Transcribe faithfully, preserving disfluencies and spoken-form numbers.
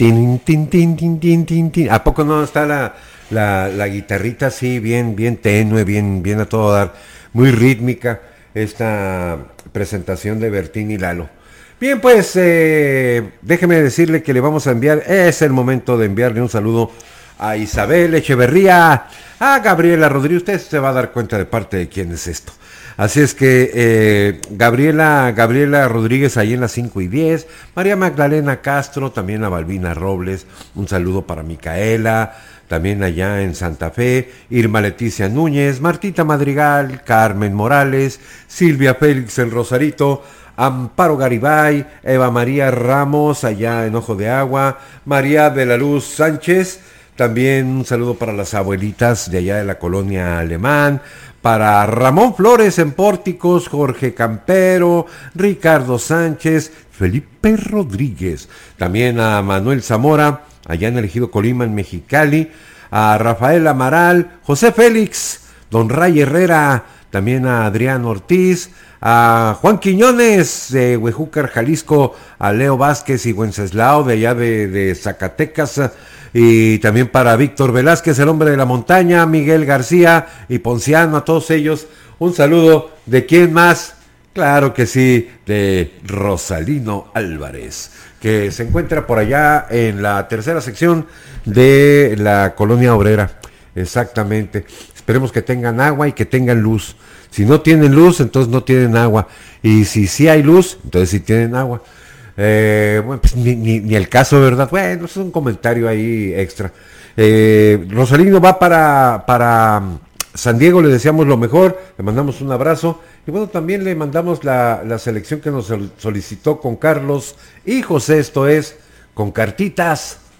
Tin, tin, tin, tin, tin, tin, tin. ¿A poco no está la, la, la guitarrita así, bien, bien tenue, bien, bien a todo dar, muy rítmica, esta presentación de Bertín y Lalo? Bien, pues eh, déjeme decirle que le vamos a enviar, es el momento de enviarle un saludo a Isabel Echeverría, a Gabriela Rodríguez. Usted se va a dar cuenta de parte de quién es esto. Así es que eh, Gabriela, Gabriela Rodríguez ahí en las cinco y diez, María Magdalena Castro, también a Balbina Robles, un saludo para Micaela, también allá en Santa Fe, Irma Leticia Núñez, Martita Madrigal, Carmen Morales, Silvia Félix el Rosarito, Amparo Garibay, Eva María Ramos allá en Ojo de Agua, María de la Luz Sánchez, también un saludo para las abuelitas de allá de la colonia Alemán, para Ramón Flores en Pórticos, Jorge Campero, Ricardo Sánchez, Felipe Rodríguez, también a Manuel Zamora, allá en el Ejido Colima, en Mexicali, a Rafael Amaral, José Félix, Don Ray Herrera, también a Adrián Ortiz, a Juan Quiñones de Huejúcar, Jalisco, a Leo Vázquez y Wenceslao de allá de, de Zacatecas, y también para Víctor Velázquez, el hombre de la montaña, Miguel García y Ponciano, a todos ellos, un saludo. ¿De quién más? Claro que sí, de Rosalino Álvarez, que se encuentra por allá en la tercera sección de la Colonia Obrera. Exactamente. Esperemos que tengan agua y que tengan luz. Si no tienen luz, entonces no tienen agua. Y si sí hay luz, entonces sí tienen agua. Eh, bueno, pues ni, ni, ni el caso, ¿verdad? Bueno, es un comentario ahí extra. Eh, Rosalino va para, para San Diego, le deseamos lo mejor, le mandamos un abrazo. Y bueno, también le mandamos la, la selección que nos solicitó con Carlos y José, esto es, con cartitas